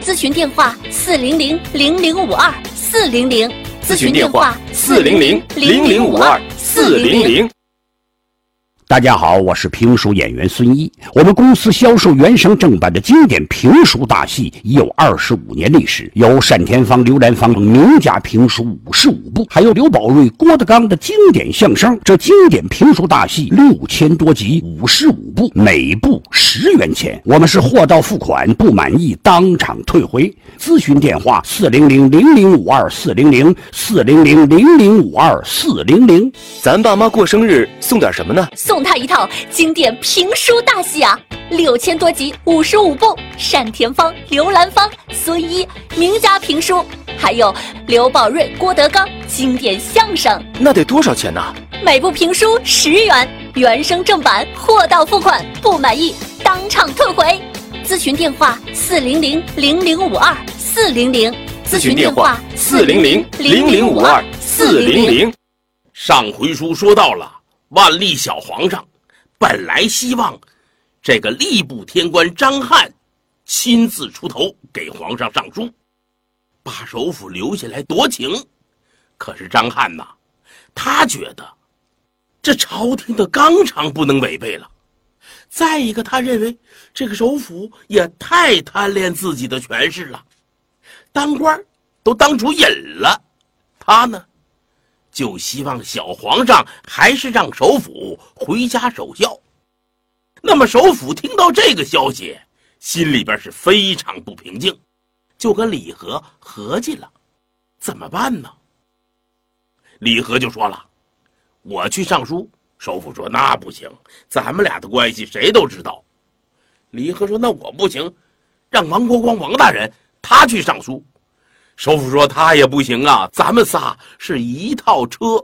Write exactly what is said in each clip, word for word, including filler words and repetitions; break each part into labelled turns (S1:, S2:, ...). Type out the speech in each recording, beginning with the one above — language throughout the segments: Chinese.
S1: 咨询电话四零零零零五二四零零，
S2: 咨询电话四零零零零五二四零零。
S3: 大家好，我是评书演员孙一。我们公司销售原声正版的经典评书大戏已有二十五年历史，有单田芳、刘兰芳名家评书五十五部，还有刘宝瑞、郭德纲的经典相声。这经典评书大戏六千多集，五十五部，每部十元钱。我们是货到付款，不满意当场退回。咨询电话四零零零零五二四零零四零零零零五二四零零。
S2: 咱爸妈过生日送点什么呢？
S1: 送他一套经典评书大戏啊，六千多集，五十五部，单田芳、刘兰芳、孙一名家评书，还有刘宝瑞、郭德纲经典相声。
S2: 那得多少钱呢？
S1: 每部评书十元，原声正版，货到付款，不满意当场退回。咨询电话四零零零零五二四零零，
S2: 咨询电话四零零零零五二四零零。
S4: 上回书说到了万历小皇上本来希望这个吏部天官张翰亲自出头给皇上上书，把首辅留下来夺情。可是张翰呐，他觉得这朝廷的纲常不能违背了。再一个，他认为这个首辅也太贪恋自己的权势了，当官都当出瘾了。他呢，就希望小皇上还是让首辅回家守孝。那么首辅听到这个消息，心里边是非常不平静，就跟李和合计了怎么办呢？李和就说了，我去上书。首辅说那不行，咱们俩的关系谁都知道。李和说那我不行，让王国光王大人他去上书。首辅说他也不行啊，咱们仨是一套车。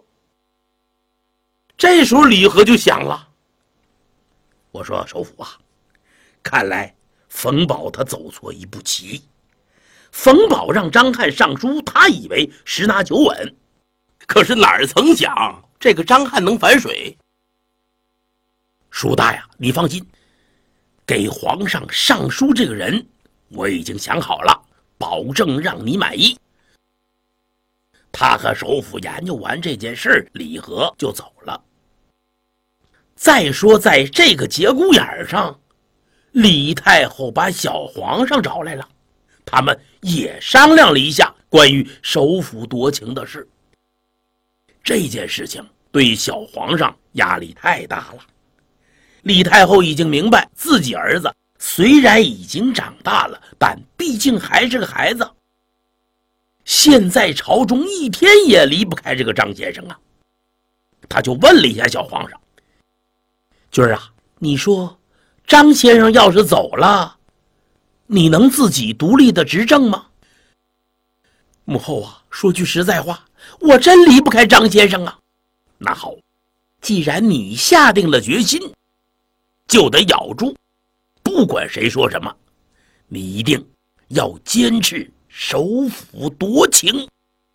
S4: 这时候李和就想了，我说首辅啊，看来冯保他走错一步棋。冯保让张翰上书，他以为十拿九稳，可是哪儿曾想这个张翰能反水。叔大呀，你放心，给皇上上书这个人我已经想好了，保证让你满意。他和首辅研究完这件事，李和就走了。再说在这个节骨眼上，李太后把小皇上找来了，他们也商量了一下关于首辅夺情的事。这件事情对小皇上压力太大了。李太后已经明白自己儿子虽然已经长大了，但毕竟还是个孩子。现在朝中一天也离不开这个张先生啊。他就问了一下小皇上，军儿啊，你说张先生要是走了，你能自己独立的执政吗？母后啊，说句实在话，我真离不开张先生啊。那好，既然你下定了决心，就得咬住，不管谁说什么，你一定要坚持首辅夺情。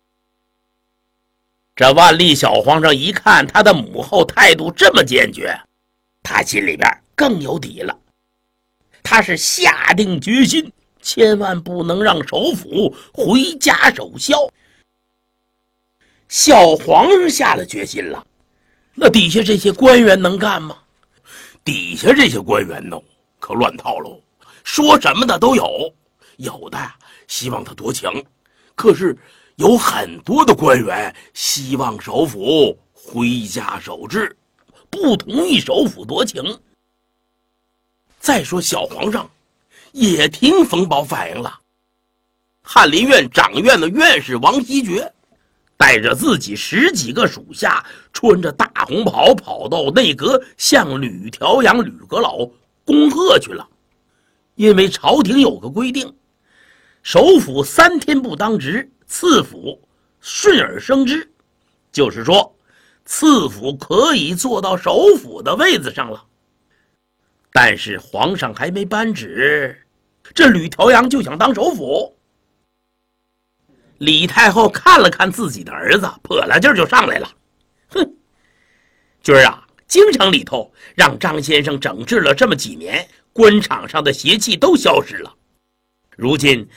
S4: 这万历小皇上一看他的母后态度这么坚决，他心里边更有底了。他是下定决心，千万不能让首辅回家守孝。小皇上下了决心了，那底下这些官员能干吗？底下这些官员呢，可乱套喽，说什么的都有。有的希望他夺情，可是有很多的官员希望首辅回家守制，不同意首辅夺情。再说小皇上也听冯保反映了，翰林院掌院的院士王希爵带着自己十几个属下，穿着大红袍跑到内阁向吕调阳、吕阁老恭贺去了。因为朝廷有个规定，首辅三天不当值，次辅顺而升之，就是说次辅可以坐到首辅的位子上了。但是皇上还没颁旨，这吕调阳就想当首辅。李太后看了看自己的儿子，泼了劲儿就上来了，哼，军儿啊，京城里头让张先生整治了这么几年，官场上的邪气都消失了，如今